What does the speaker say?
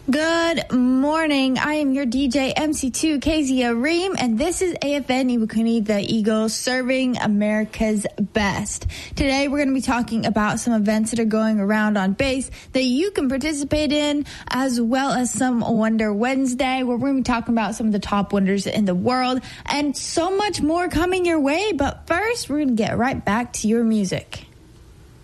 Good morning. I am your DJ MC2 Kezia Reem, and this is AFN Iwakuni, the Eagle, serving America's best. Today, we're going to be talking about some events that are going around on base that you can participate in, as well as some Wonder Wednesday, where we're going to be talking about some of the top wonders in the world, and so much more coming your way. But first, we're going to get right back to your music.